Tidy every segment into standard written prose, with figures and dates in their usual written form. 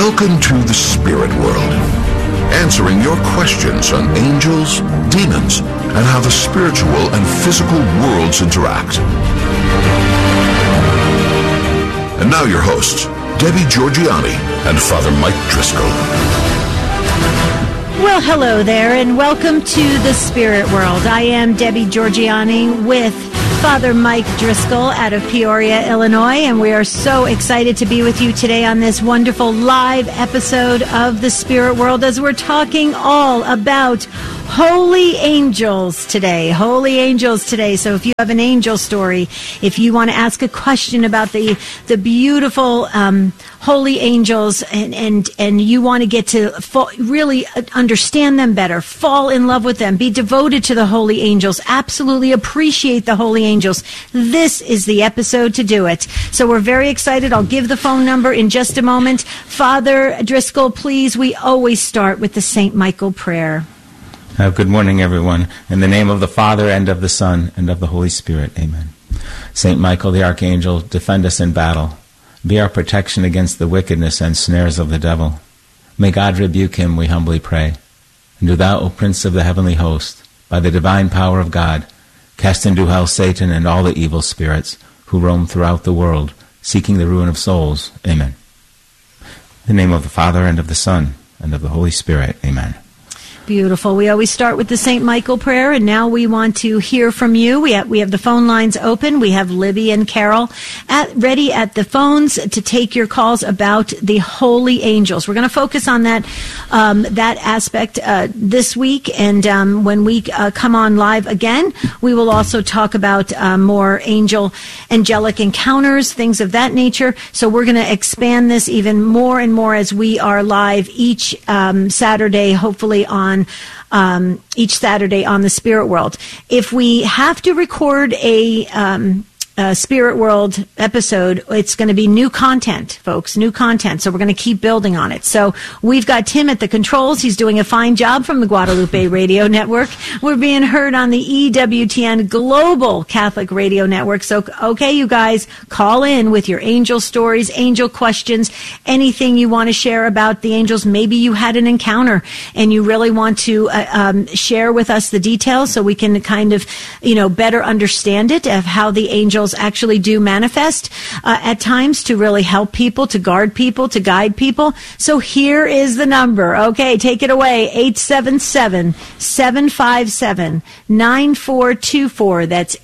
Welcome to the Spirit World, answering your questions on angels, demons, and how the spiritual and physical worlds interact. And now your hosts, Debbie Georgianni and Father Mike Driscoll. Well, hello there, and welcome to the Spirit World. I am Debbie Georgianni with Father Mike Driscoll out of Peoria, Illinois, and we are so excited to be with you today on this wonderful live episode of the Spirit World as we're talking all about holy angels today. Holy angels today. So if you have an angel story, if you want to ask a question about the beautiful holy angels and you want to get to really understand them better, fall in love with them, be devoted to the holy angels, absolutely appreciate the holy angels, this is the episode to do it. So we're very excited. I'll give the phone number in just a moment. Father Driscoll, please, we always start with the St. Michael prayer. Good morning, everyone. In the name of the Father, and of the Son, and of the Holy Spirit. Amen. Saint Michael the Archangel, defend us in battle. Be our protection against the wickedness and snares of the devil. May God rebuke him, we humbly pray. And do thou, O Prince of the heavenly host, by the divine power of God, cast into hell Satan and all the evil spirits who roam throughout the world, seeking the ruin of souls. Amen. In the name of the Father, and of the Son, and of the Holy Spirit. Amen. Beautiful. We always start with the St. Michael prayer, and now we want to hear from you. We have the phone lines open. We have Libby and Carol ready at the phones to take your calls about the holy angels. We're going to focus on that aspect this week, and when we come on live again, we will also talk about more angelic encounters, things of that nature. So we're going to expand this even more and more as we are live each Saturday, hopefully on each Saturday on the Spirit World. If we have to record a Spirit World episode, it's going to be new content, folks, new content. So we're going to keep building on it. So we've got Tim at the controls. He's doing a fine job from the Guadalupe Radio Network. We're being heard on the EWTN Global Catholic Radio Network. So, okay, you guys, call in with your angel stories, angel questions, anything you want to share about the angels. Maybe you had an encounter and you really want to share with us the details so we can kind of, better understand it, of how the angels actually do manifest at times to really help people, to guard people, to guide people. So here is the number. Okay, take it away. 877-757-9424. That's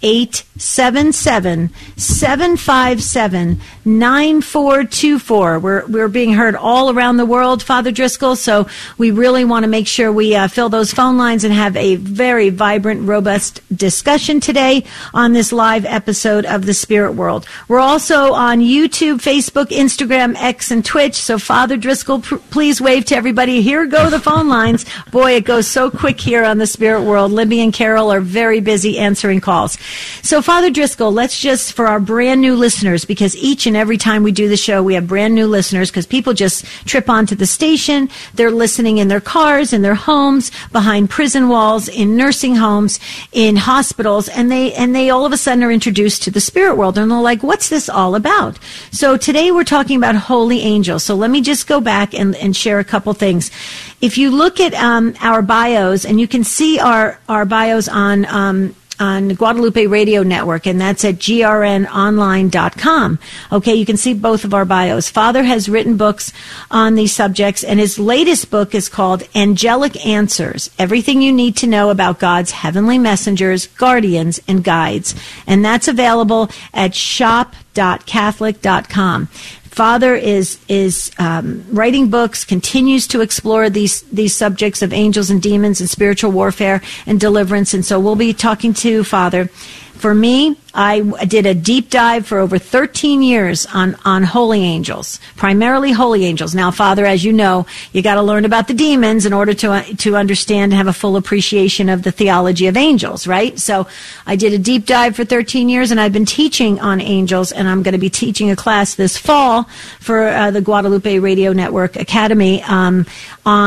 877-757-9424. We're being heard all around the world, Father Driscoll, so we really want to make sure we fill those phone lines and have a very vibrant, robust discussion today on this live episode of the Spirit World. We're also on YouTube, Facebook, Instagram, X, and Twitch. So Father Driscoll, please wave to everybody. Here go the phone lines. Boy, it goes so quick here on the Spirit World. Libby and Carol are very busy answering calls. So Father Driscoll, let's just, for our brand new listeners, because each and every time we do the show, we have brand new listeners because people just trip onto the station. They're listening in their cars, in their homes, behind prison walls, in nursing homes, in hospitals, and they all of a sudden are introduced to the Spirit World, and they're like, what's this all about? So today we're talking about holy angels. So let me just go back and share a couple things. If you look at our bios, and you can see our bios on Guadalupe Radio Network, and that's at grnonline.com. Okay, you can see both of our bios. Father has written books on these subjects, and his latest book is called Angelic Answers, Everything You Need to Know About God's Heavenly Messengers, Guardians, and Guides. And that's available at shop.catholic.com. Father is writing books, continues to explore these subjects of angels and demons and spiritual warfare and deliverance. And so we'll be talking to Father. For me, I did a deep dive for over 13 years on holy angels, primarily holy angels. Now, Father, as you know, you got to learn about the demons in order to understand and have a full appreciation of the theology of angels, right? So I did a deep dive for 13 years, and I've been teaching on angels, and I'm going to be teaching a class this fall for the Guadalupe Radio Network Academy on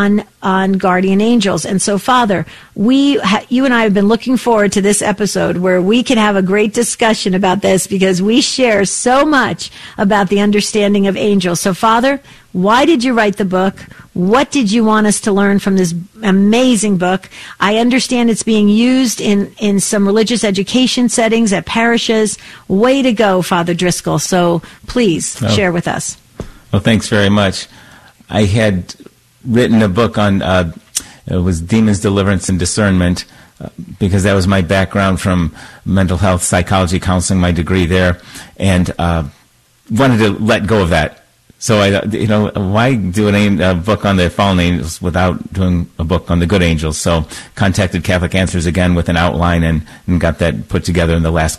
on guardian angels. And so, Father, you and I have been looking forward to this episode where we can have a great discussion about this, because we share so much about the understanding of angels. So, Father, why did you write the book? What did you want us to learn from this amazing book? I understand it's being used in some religious education settings at parishes. Way to go, Father Driscoll. So please share with us. Well, thanks very much. I had written a book on, it was Demons, Deliverance, and Discernment, because that was my background from mental health, psychology, counseling, my degree there, and wanted to let go of that. So why do a book on the fallen angels without doing a book on the good angels? So contacted Catholic Answers again with an outline and got that put together in the last